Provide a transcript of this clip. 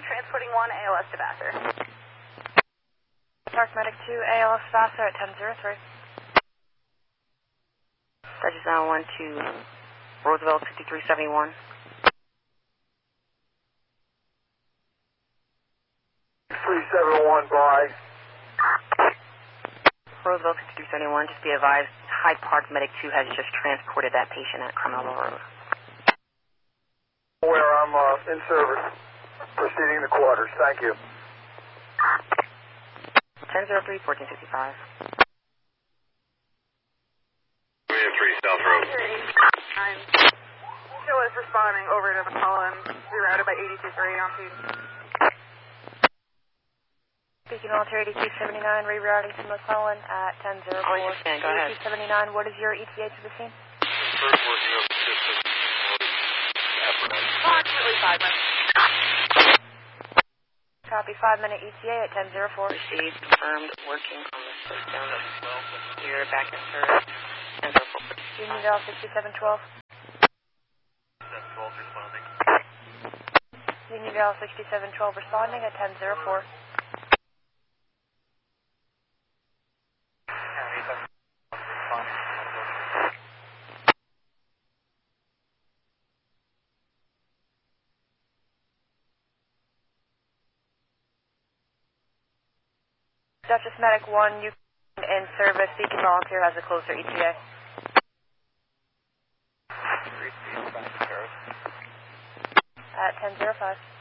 transporting 1 ALS to Vassar. Park Medic 2, ALS Vassar at 1003. Dodgers 911 to Roosevelt 5371. 371 by. Roosevelt 5371, just be advised, Hyde Park Medic 2 has just transported that patient at Carmelo Road. Where I'm in service. Proceeding to quarters. Thank you. 1003, 1465. We have 3 South Road. Show is responding over to McClellan, rerouted by 823 on scene. Speaking Alter 8279, rerouting to McClellan at 1004. Oh, I understand. Go ahead. 8279, what is your ETA to the scene? First working on the system. Approximately 5 minutes. Copy, 5-minute ETA at 1004. Received, confirmed, working on the system. You're back in service. 1004. Union Dial 6712. 712 responding. Union Dial 6712 responding at 1004. Duchess Medic 1, you in service. Beacon Volunteer has a closer ETA. At 1005.